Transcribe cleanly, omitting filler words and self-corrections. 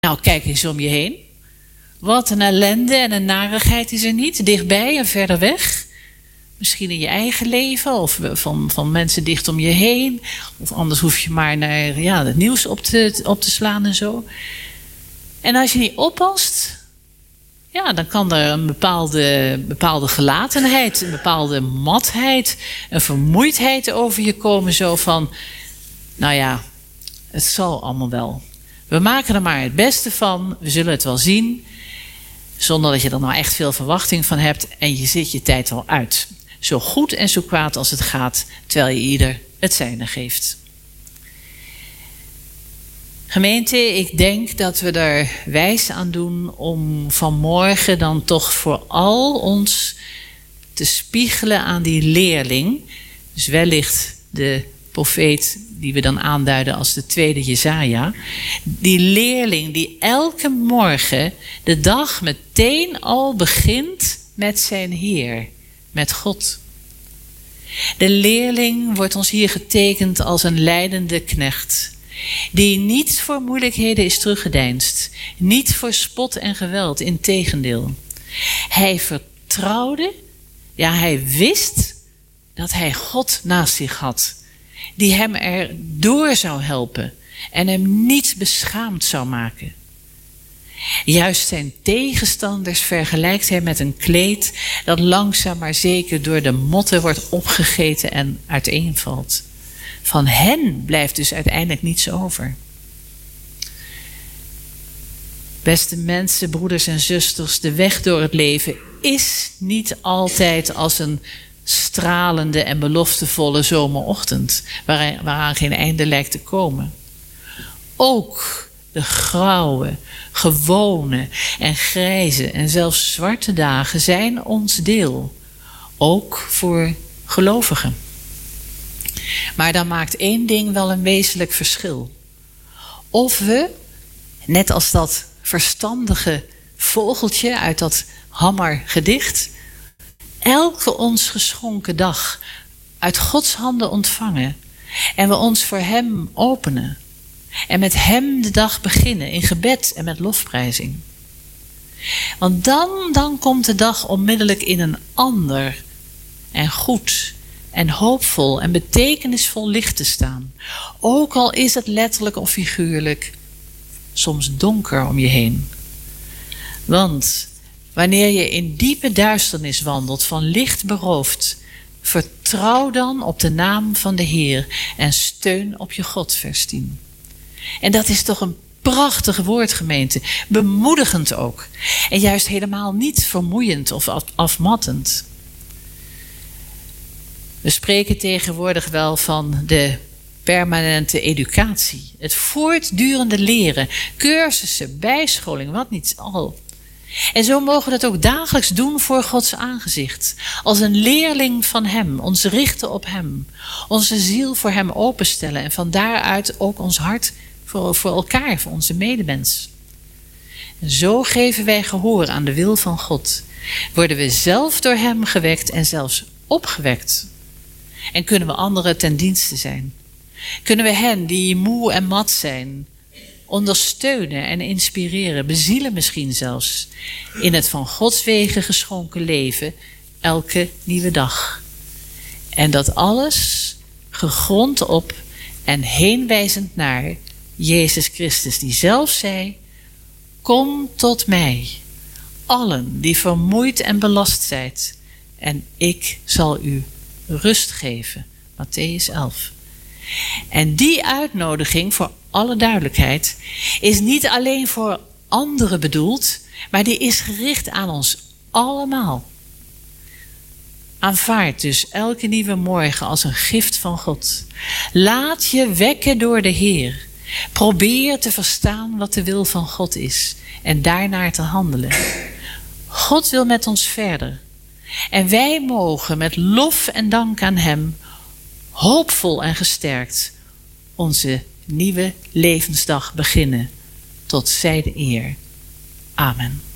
Nou, kijk eens om je heen. Wat een ellende en een narigheid is er niet. Dichtbij en verder weg. Misschien in je eigen leven of van mensen dicht om je heen. Of anders hoef je maar naar het nieuws op te slaan en zo. En als je niet oppast, dan kan er een bepaalde gelatenheid, een bepaalde matheid, een vermoeidheid over je komen. Zo van, het zal allemaal wel. We maken er maar het beste van, we zullen het wel zien. Zonder dat je er nou echt veel verwachting van hebt en je zit je tijd wel uit. Zo goed en zo kwaad als het gaat, terwijl je ieder het zijne geeft. Gemeente, ik denk dat we er wijs aan doen om vanmorgen dan toch vooral ons te spiegelen aan die leerling. Dus wellicht de profeet die we dan aanduiden als de tweede Jesaja. Die leerling die elke morgen de dag meteen al begint met zijn Heer, met God. De leerling wordt ons hier getekend als een lijdende knecht, die niet voor moeilijkheden is teruggedeinsd, niet voor spot en geweld, integendeel. Hij vertrouwde, hij wist dat hij God naast zich had, die hem erdoor zou helpen en hem niet beschaamd zou maken. Juist zijn tegenstanders vergelijkt hij met een kleed dat langzaam maar zeker door de motten wordt opgegeten en uiteenvalt. Van hen blijft dus uiteindelijk niets over. Beste mensen, broeders en zusters, de weg door het leven is niet altijd als een stralende en beloftevolle zomerochtend, waaraan geen einde lijkt te komen. Ook de grauwe, gewone en grijze en zelfs zwarte dagen zijn ons deel. Ook voor gelovigen. Maar dan maakt één ding wel een wezenlijk verschil. Of we, net als dat verstandige vogeltje uit dat Hammer-gedicht, elke ons geschonken dag uit Gods handen ontvangen en we ons voor Hem openen en met Hem de dag beginnen in gebed en met lofprijzing. Want dan komt de dag onmiddellijk in een ander en goed en hoopvol en betekenisvol licht te staan. Ook al is het letterlijk of figuurlijk soms donker om je heen. Want wanneer je in diepe duisternis wandelt, van licht beroofd, vertrouw dan op de naam van de Heer en steun op je God, vers 10. En dat is toch een prachtig woord, gemeente. Bemoedigend ook. En juist helemaal niet vermoeiend of afmattend. We spreken tegenwoordig wel van de permanente educatie. Het voortdurende leren, cursussen, bijscholing, wat niet al. En zo mogen we dat ook dagelijks doen voor Gods aangezicht. Als een leerling van Hem, ons richten op Hem. Onze ziel voor Hem openstellen en van daaruit ook ons hart voor elkaar, voor onze medemens. En zo geven wij gehoor aan de wil van God. Worden we zelf door Hem gewekt en zelfs opgewekt. En kunnen we anderen ten dienste zijn. Kunnen we hen die moe en mat zijn ondersteunen en inspireren, bezielen misschien zelfs, in het van Gods wegen geschonken leven elke nieuwe dag. En dat alles gegrond op en heenwijzend naar Jezus Christus, die zelf zei: kom tot mij, allen die vermoeid en belast zijt, en ik zal u rust geven. Mattheüs 11. En die uitnodiging, voor alle duidelijkheid, is niet alleen voor anderen bedoeld, maar die is gericht aan ons allemaal. Aanvaard dus elke nieuwe morgen als een gift van God. Laat je wekken door de Heer. Probeer te verstaan wat de wil van God is en daarnaar te handelen. God wil met ons verder. En wij mogen met lof en dank aan Hem, hoopvol en gesterkt, onze nieuwe levensdag beginnen. Tot zij de eer. Amen.